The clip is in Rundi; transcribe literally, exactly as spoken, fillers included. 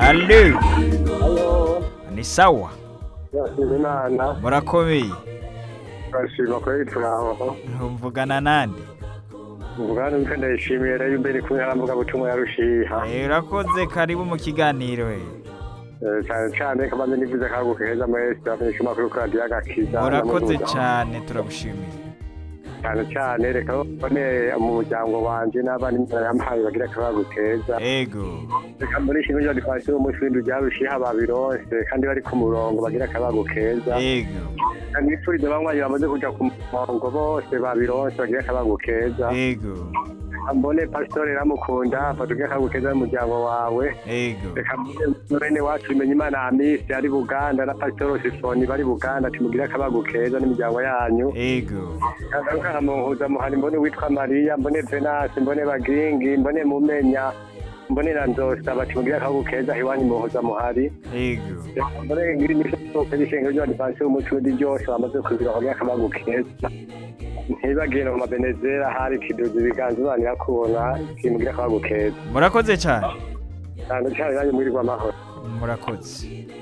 Allo, Halo, ni sawa? yasize Imana, Murakomeye? turashima ko turaho. Mvugana nande? Mvugana nuko ndayishimiye rero imbere kumwe n'aramvuga butumwa ya Rushiha. Eh, urakoze karibu mu kiganiro eh. Eh, cyane cyane kabanze nivuze kago keza mwese abanyeshuri makuru ko radiyo agakiza. Murakoze cyane turagushimiye. Cyane cyane reka bone mu muryango wanje n'abana imana yampaye bagira akabago keza. Ego. Reka muri shimwe ryo difashe umunsi w'indwi rya Rushiha babironse kandi bari ku murongo bagira akabago keza. Ego. Kandi nipfurize bamwe bamaze kuja ku murongo bose babironse bagira akabago keza. Ego. Mbone pasitore Ramukunda fatuge akagukeza n'umuryango wawe. Ego. Reka mbone wacu imenya Imana Amisi ari Buganda na pasitore Sifoni bari Buganda timugire akabago keza n'imiryango yanyu. Ego. Kagaruka nkamuhuza muhari mbone witwa Maria mbone Venasi mbone Bagingi mbone Mumenya mbone na Nzosa batimugire akabago keza iwanyu muhuza muhari. Ego. Mbone ngiri n'isoko y'ishengero ryo advance umucudi ryose bamaze kugira ngo akabago keza. Ntibagire mu mabenezera hari kiduzi biganza banira kubona kimugira akabago keza. Murakoze cyane. Cyane cyane nanjye mugirirwa amahoro. Murakoze.